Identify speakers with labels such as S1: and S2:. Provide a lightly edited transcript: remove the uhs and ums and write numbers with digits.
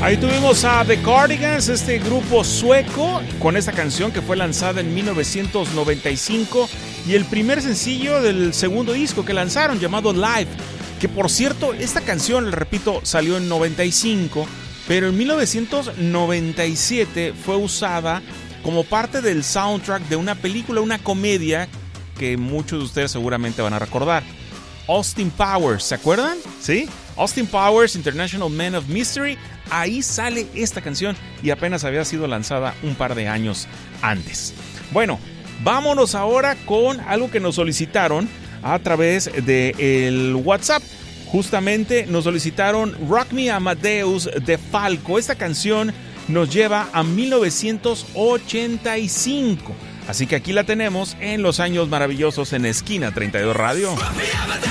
S1: Ahí tuvimos a The Cardigans, este grupo sueco, con esta canción que fue lanzada en 1995 y el primer sencillo del segundo disco que lanzaron, llamado Live, que por cierto, esta canción, les repito, salió en 95, pero en 1997 fue usada como parte del soundtrack de una película, una comedia que muchos de ustedes seguramente van a recordar. Austin Powers, ¿se acuerdan? ¿Sí? Austin Powers, International Man of Mystery. Ahí sale esta canción y apenas había sido lanzada un par de años antes. Bueno, vámonos ahora con algo que nos solicitaron a través del WhatsApp. Justamente nos solicitaron Rock Me Amadeus de Falco. Esta canción nos lleva a 1985. Así que aquí la tenemos en los años maravillosos en Esquina 32 Radio.